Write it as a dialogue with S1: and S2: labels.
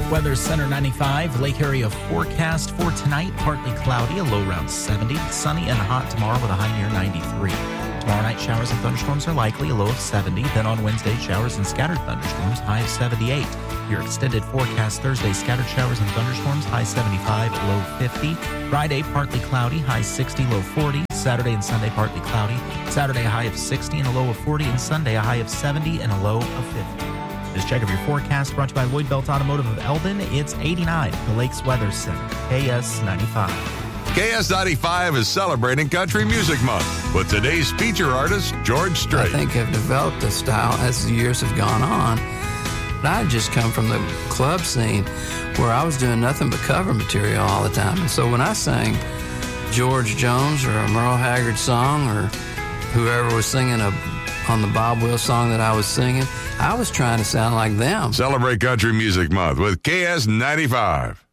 S1: Weather Center 95, Lake area forecast for tonight, partly cloudy, a low around 70, sunny and hot tomorrow with a high near 93. Tomorrow night, showers and thunderstorms are likely, a low of 70. Then on Wednesday, showers and scattered thunderstorms, high of 78. Your extended forecast Thursday, scattered showers and thunderstorms, high 75, low 50. Friday, partly cloudy, high 60, low 40. Saturday and Sunday, partly cloudy. Saturday, a high of 60 and a low of 40. And Sunday, a high of 70 and a low of 50. This check of your forecast brought to you by Lloyd Belt Automotive of Eldon. It's 89, the Lakes Weather Center, KS95.
S2: KS95 is celebrating Country Music Month with today's feature artist, George Strait.
S3: I think I've developed a style as the years have gone on. I had just come from the club scene where I was doing nothing but cover material all the time. And so when I sang George Jones or a Merle Haggard song or whoever was singing on the Bob Wills song that I was singing, I was trying to sound like them.
S2: Celebrate Country Music Month with KS95.